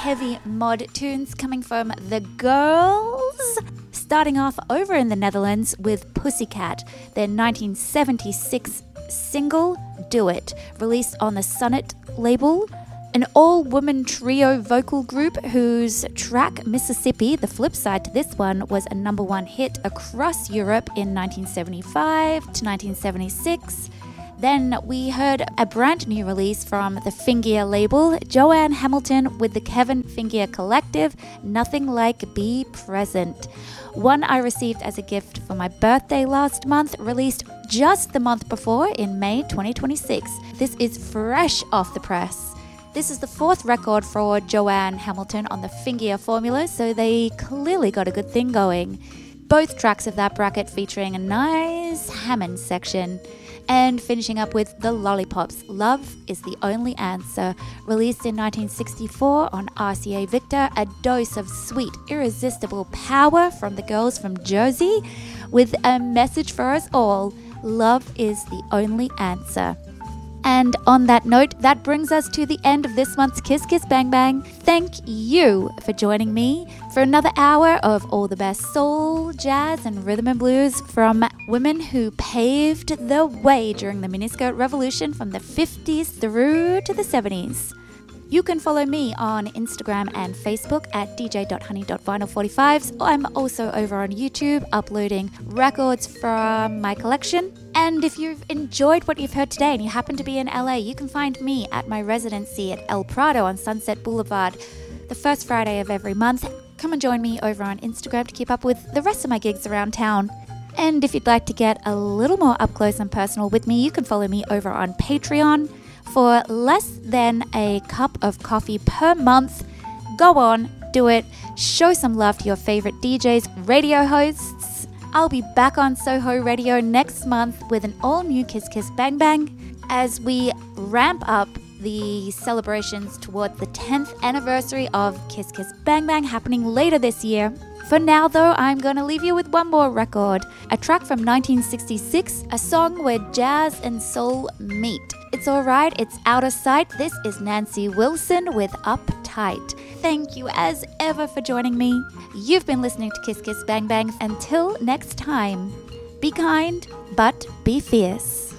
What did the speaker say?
heavy mod tunes coming from The Girls. Starting off over in the Netherlands with Pussycat, their 1976 single, Do It, released on the Sonnet label. An all-woman trio vocal group whose track Mississippi, the flip side to this one, was a number one hit across Europe in 1975 to 1976. Then we heard a brand new release from the Fingear label, Joanne Hamilton with the Kevin Fingear Collective, Nothing Like Be Present. One I received as a gift for my birthday last month, released just the month before in May 2026. This is fresh off the press. This is the fourth record for Joanne Hamilton on the Fingear formula, so they clearly got a good thing going. Both tracks of that bracket featuring a nice Hammond section. And finishing up with The Lollipops, Love is the Only Answer, released in 1964 on RCA Victor, a dose of sweet, irresistible power from the girls from Jersey, with a message for us all: love is the only answer. And on that note, that brings us to the end of this month's Kiss Kiss Bang Bang. Thank you for joining me for another hour of all the best soul, jazz, and rhythm and blues from women who paved the way during the miniskirt revolution from the 50s through to the 70s. You can follow me on Instagram and Facebook at dj.honey.vinyl45s. I'm also over on YouTube uploading records from my collection. And if you've enjoyed what you've heard today and you happen to be in LA, you can find me at my residency at El Prado on Sunset Boulevard the first Friday of every month. Come and join me over on Instagram to keep up with the rest of my gigs around town. And if you'd like to get a little more up close and personal with me, you can follow me over on Patreon. For less than a cup of coffee per month, go on, do it, show some love to your favorite DJs, radio hosts. I'll be back on Soho Radio next month with an all-new Kiss Kiss Bang Bang as we ramp up the celebrations toward the 10th anniversary of Kiss Kiss Bang Bang happening later this year. For now, though, I'm going to leave you with one more record, a track from 1966, a song where jazz and soul meet. It's alright, it's out of sight. This is Nancy Wilson with Uptight. Thank you as ever for joining me. You've been listening to Kiss Kiss Bang Bang. Until next time, be kind, but be fierce.